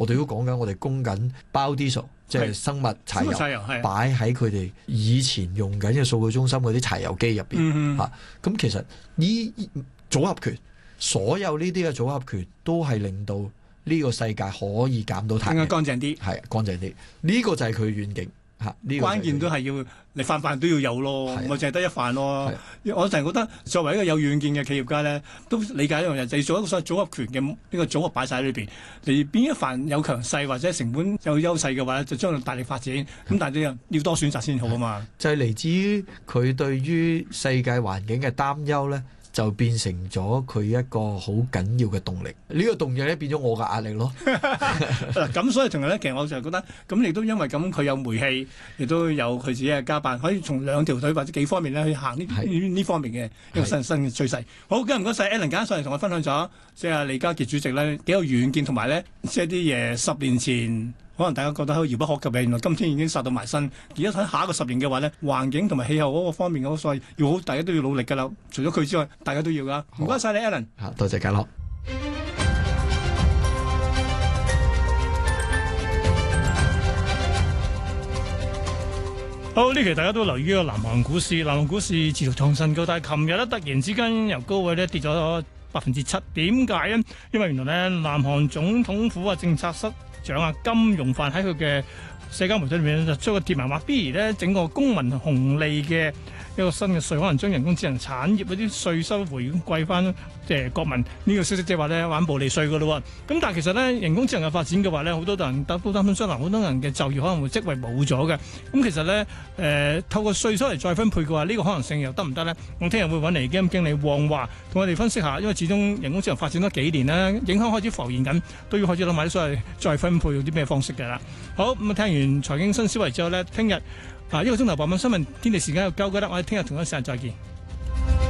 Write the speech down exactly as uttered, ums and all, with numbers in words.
我哋都講緊我哋供緊 biodiesel，即係生物柴油，擺喺佢哋以前用緊嘅數據中心嗰啲柴油機入邊嚇。咁、嗯啊、其實呢組合拳，所有呢啲嘅組合拳都係令到呢個世界可以減到碳， 更加乾淨啲， 係乾淨啲。呢、這個就係佢願景。這個、 關鍵都係要你飯飯都要有咯，唔係淨係得一飯咯。我成日覺得作為一個有遠見嘅企業家咧，都理解一樣嘢，就係做一個所謂組合拳嘅呢個組合擺晒喺裏邊。你邊一飯有強勢或者成本有優勢嘅話咧，就將佢大力發展。咁但係你要多選擇先好啊嘛。 就係、是、嚟自於佢對於世界環境嘅擔憂咧，就變成咗佢一個好緊要嘅動力。呢、這個動力咧變咗我嘅壓力咯。 咁所以同埋咧，其實我就覺得咁亦都因為咁，佢有煤氣，亦都有佢自己嘅家辦，可以從兩條腿或者幾方面咧去行呢呢方面嘅一個新新嘅趨勢。好，今日唔該晒 Alan 簡上嚟同我分享咗，即係李家傑主席咧幾有遠見，同埋咧即係啲嘢十年前可能大家覺得好遙不可及嘅，原來今天已經殺到埋身。而家睇下一個十年嘅話咧，環境同埋氣候嗰個方面嘅所謂要好，大家都要努力㗎啦。除咗佢之外，大家都要㗎。唔該晒你 Alan。 好，多謝家樂。 好，呢期大家都留意個南韓股市，南韓股市持續創新高，但係琴日咧突然之間由高位咧跌咗百分之七，點解呢？因為原來咧南韓總統府啊政策室長啊金融範喺佢嘅社交媒體裏面就將個貼文話，不如咧整個公民紅利嘅一個新嘅稅，可能將人工智能產業嗰啲稅收回饋翻即係國民。呢個消息即係話咧玩暴利稅噶咯喎。咁但係其實咧人工智能嘅發展嘅話咧，好多人都擔心將來好多人嘅就業可能會職位冇咗嘅。咁其實咧誒、呃、透過稅收嚟再分配嘅話，呢、這個可能性又得唔得咧？我聽日會揾嚟基金經理黃華同我哋分析下，因為始終人工智能發展咗幾年啦，影響開始浮現緊，都要開始諗埋啲所謂再分配用啲咩方式㗎啦。好，咁啊，聽完財經新思維之後咧，聽日啊一個鐘頭八分新聞天地時間又夠㗎啦，我哋聽日同一時間再見。